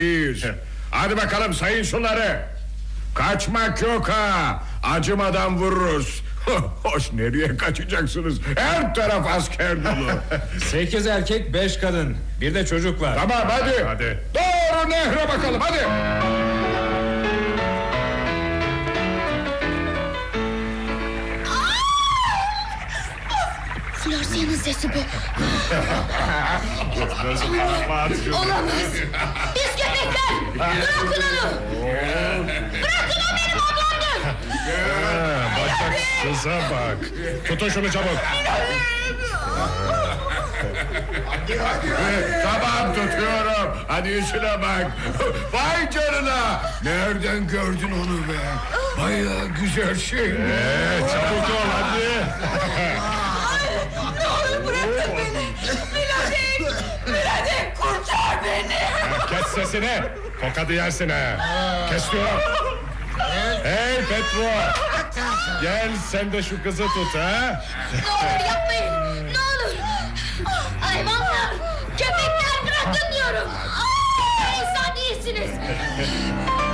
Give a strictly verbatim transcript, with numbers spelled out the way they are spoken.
Hadi bakalım sayın şunları. Kaçmak yok ha. Acımadan vururuz. Hoş, nereye kaçacaksınız? Her taraf asker dolu. Sekiz erkek, beş kadın, bir de çocuk var. Tamam, hadi. Hadi. Doğru nehre bakalım, hadi. Florya'nın sesi bu. Olamaz. Biz köpekler. Bırakın onu. Bırakın, o benim ablamdır. Bacaksıza bak. Tutun şunu çabuk. Tamam, tutuyorum. Hadi işine bak. Vay canına. Nereden gördün onu be? Bayağı güzel şey. Ee, çabuk ol hadi. Ne olur bırakın beni. Miladek. Miladek, kurtar beni. Kes sesini. Tokadı yersin ha. Kes diyorum. Hey Petro. Gel sen de şu kızı tut ha. Ne olur yapmayın. Ne olur. Hayvanlar.